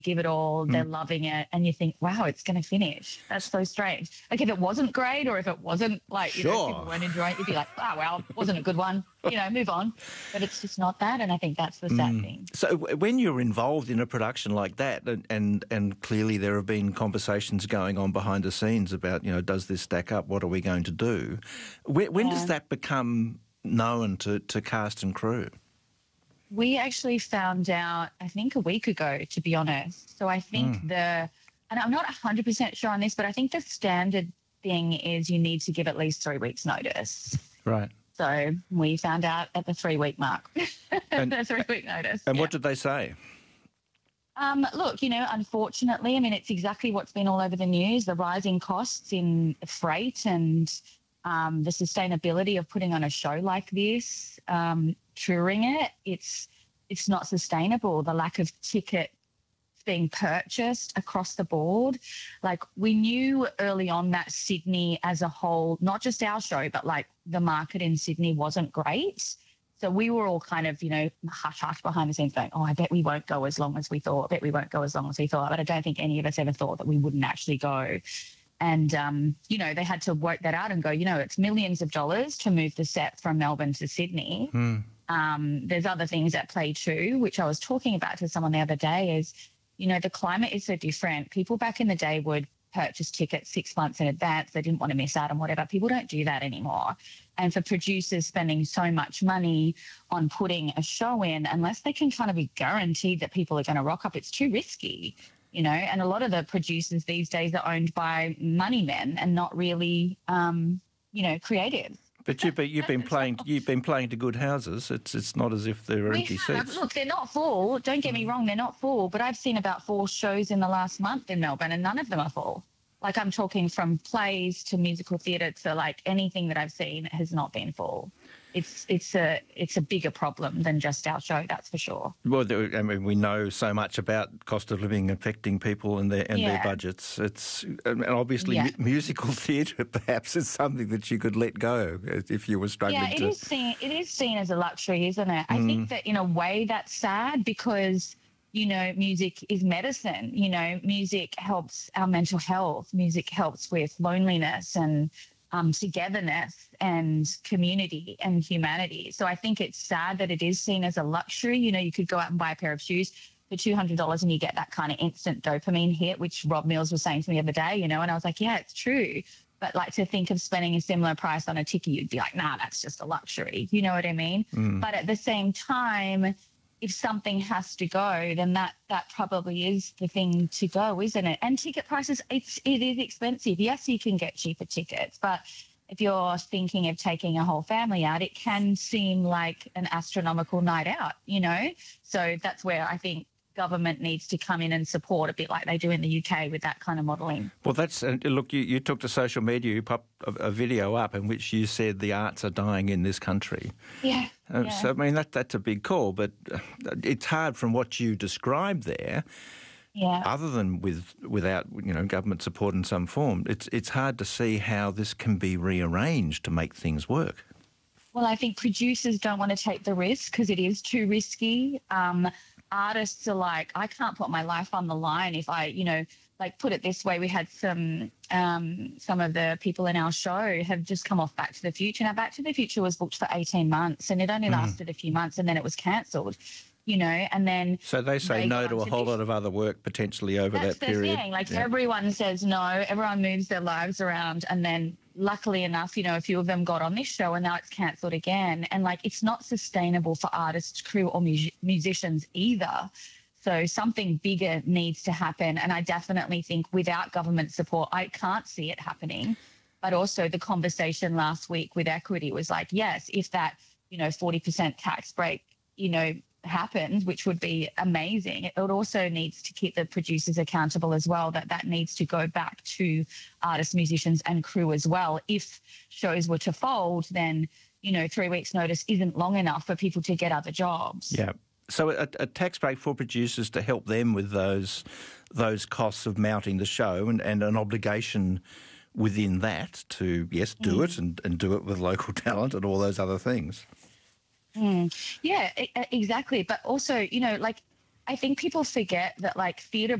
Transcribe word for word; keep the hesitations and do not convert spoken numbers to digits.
give it all, they're loving it, and you think, wow, it's going to finish. That's so strange. Like if it wasn't great or if it wasn't like, you Sure. know, people weren't enjoying it, you'd be like, oh, well, it wasn't a good one, you know, move on. But it's just not that, and I think that's the sad thing. So when you're involved in a production like that, and, and and clearly there have been conversations going on behind the scenes about, you know, does this stack up? What are we going to do? When, when Yeah. does that become known to, to cast and crew? We actually found out, I think, a week ago, to be honest. So I think the, and I'm not one hundred percent sure on this, but I think the standard thing is you need to give at least three weeks' notice. Right. So we found out at the three-week mark, And- the three-week notice. And yeah. what did they say? Um, look, you know, unfortunately, I mean, it's exactly what's been all over the news, the rising costs in freight and um, the sustainability of putting on a show like this, um, touring it. It's it's not sustainable, the lack of ticket being purchased across the board. Like we knew early on that Sydney as a whole, not just our show, but like the market in Sydney wasn't great. So we were all kind of, you know, hush-hush behind the scenes going, oh, I bet we won't go as long as we thought. I bet we won't go as long as we thought. But I don't think any of us ever thought that we wouldn't actually go. And, um, you know, they had to work that out and go, you know, it's millions of dollars to move the set from Melbourne to Sydney. Mm. Um, there's other things at play too, which I was talking about to someone the other day is, you know, the climate is so different. People back in the day would purchase tickets six months in advance. They didn't want to miss out on whatever. People don't do that anymore. And for producers spending so much money on putting a show in, unless they can kind of be guaranteed that people are going to rock up, it's too risky, you know. And a lot of the producers these days are owned by money men and not really, um, you know, creative. But you, but you've been playing. You've been playing to good houses. It's it's not as if there are We empty have. seats. Look, they're not full. Don't get me wrong, they're not full. But I've seen about four shows in the last month in Melbourne, and none of them are full. Like I'm talking from plays to musical theatre to like anything that I've seen has not been full. It's it's a it's a bigger problem than just our show, that's for sure. Well, there- I mean, we know so much about cost of living affecting people and their and their Yeah. budgets. It's and obviously Yeah. mu- musical theatre perhaps is something that you could let go if you were struggling Yeah, it to. is seen it is seen as a luxury, isn't it? I think that in a way that's sad because, you know, music is medicine. You know, music helps our mental health. Music helps with loneliness and um, togetherness and community and humanity. So I think it's sad that it is seen as a luxury. You know, you could go out and buy a pair of shoes for two hundred dollars and you get that kind of instant dopamine hit, which Rob Mills was saying to me the other day, you know, and I was like, yeah, it's true. But like to think of spending a similar price on a ticket, you'd be like, nah, that's just a luxury. You know what I mean? But at the same time, if something has to go, then that that probably is the thing to go, isn't it? And ticket prices, it's it is expensive. Yes, you can get cheaper tickets, but if you're thinking of taking a whole family out, it can seem like an astronomical night out, you know? So that's where I think government needs to come in and support a bit like they do in the U K with that kind of modelling. Well, that's uh, look. You, you took to social media. You popped a, a video up in which you said the arts are dying in this country. Yeah. Uh, yeah. So I mean that that's a big call, but uh, it's hard from what you described there. yeah. Other than with without you know government support in some form, it's it's hard to see how this can be rearranged to make things work. Well, I think producers don't want to take the risk because it is too risky. Um, artists are like, I can't put my life on the line if I, you know, like put it this way, we had some um, some of the people in our show have just come off Back to the Future. Now, Back to the Future was booked for eighteen months and it only lasted a few months and then it was cancelled, you know, and then... So they say they no go to a on whole this- lot of other work potentially over That's that the period. thing. Like Yeah. everyone says no, everyone moves their lives around, and then luckily enough, you know, a few of them got on this show, and now it's cancelled again. And like, it's not sustainable for artists, crew, or mu- musicians either. So something bigger needs to happen. And I definitely think without government support, I can't see it happening. But also the conversation last week with Equity was like, yes, if that, you know, forty percent tax break, you know, happens, which would be amazing. It also needs to keep the producers accountable as well, that that needs to go back to artists, musicians and crew as well. If shows were to fold, then, you know, three weeks notice isn't long enough for people to get other jobs. Yeah. So a, a tax break for producers to help them with those those costs of mounting the show and, and an obligation within that to, yes, do Mm. it and, and do it with local talent and all those other things. Mm. Yeah, e- e- exactly. But also, you know, like, I think people forget that like theatre